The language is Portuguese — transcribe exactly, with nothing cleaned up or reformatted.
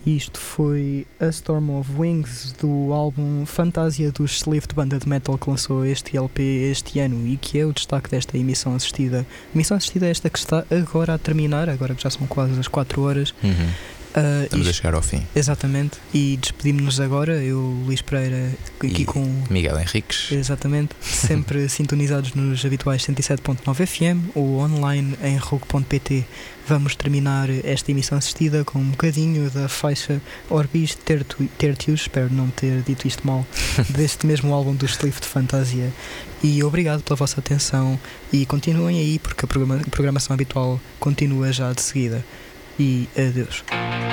Isto foi A Storm of Wings do álbum Fantasia dos Slift, banda de metal que lançou este L P este ano e que é o destaque desta emissão assistida. Emissão assistida é esta que está agora a terminar, agora que já são quase as quatro horas. Uhum. Uh, Estamos e, a chegar ao fim. Exatamente. E despedimos-nos agora, eu, Luís Pereira, aqui e com Miguel Henriques. Exatamente, sempre sintonizados nos habituais cento e sete ponto nove F M ou online em rogue ponto pt. Vamos terminar esta emissão assistida com um bocadinho da faixa Orbis Tertu- Tertius, espero não ter dito isto mal, deste mesmo álbum do Slift Fantasia. E obrigado pela vossa atenção e continuem aí porque a programa- programação habitual continua já de seguida. E adeus.